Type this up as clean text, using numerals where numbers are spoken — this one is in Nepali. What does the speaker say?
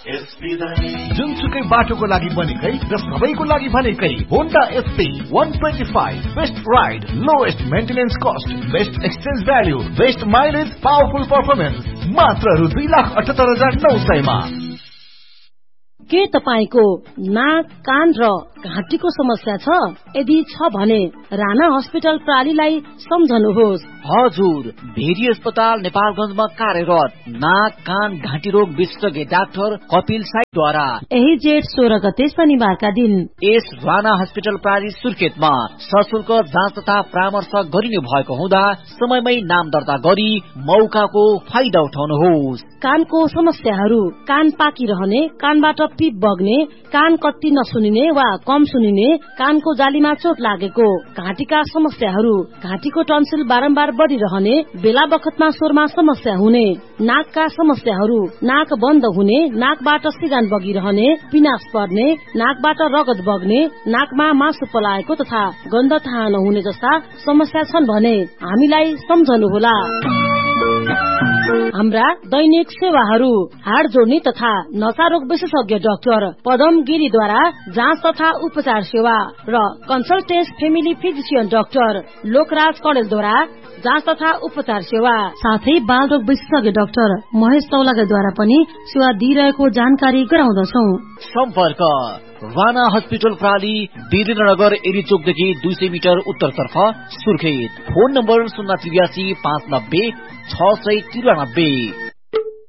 जुनसुकै बाटोको लागि बनेकै र सबैको लागि भनेकै Honda SP 125 best ride, lowest maintenance cost, best exchange value, best mileage, powerful performance, मात्र रु 2,78,900 मा। के तपाईको नाक, कान र घाँटीको समस्या छ? यदि छ भने राणा हस्पिटल प्रालीलाई सम्झनुहोस्। हजुर, भेरी अस्पताल नेपालगञ्जमा कार्यरत नाक, कान, घाँटी रोग विशेषज्ञ डाक्टर कपिल साईद्वारा यही जेठ 16 गते शनिबारका दिन यस राणा हस्पिटल प्राली सुर्खेतमा सशुल्क जाँच तथा परामर्श गरिने भएको हुँदा समयमै नाम दर्ता गरी मौकाको फाइदा उठाउनुहोस्। कानको समस्याहरू, कान पाकिरहने, कानबाट पिप बग्ने, कान कति नसुनिने वा कम सुनिने, कानको जालीमा चोट लागेको, घाँटीका समस्याहरू, घाँटीको टन्सिल बारम्बार बढ़िरहने, बेला बखतमा स्वरमा समस्या हुने, नाकका समस्याहरू, नाक बन्द हुने, नाकबाट सिगान बगिरहने, पिनास पर्ने, नाकबाट रगत बग्ने, नाकमा मासु पलाएको तथा गन्ध थाहा नहुने जस्ता समस्या छन् भने हामीलाई सम्झनुहोला। हाम्रा दैनिक सेवाहरू हाड जोड्ने तथा नसा रोग विशेषज्ञ डाक्टर पदम गिरीद्वारा जाँच तथा उपचार सेवा र कन्सल्टेन्स फेमिली फिजिशियन डाक्टर लोकराज कडेलद्वारा जाँच तथा उपचार सेवा, साथै बाल रोग विशेषज्ञ डाक्टर महेश तौलागाद्वारा पनि सेवा दिइरहेको जानकारी गराउँदछौ। सम्पर्क राणा हस्पिटल प्राली, वीरेन्द्रनगर एरीचोकदेखि 200 मिटर उत्तरतर्फ सुर्खेत। Phone number 083 590 693।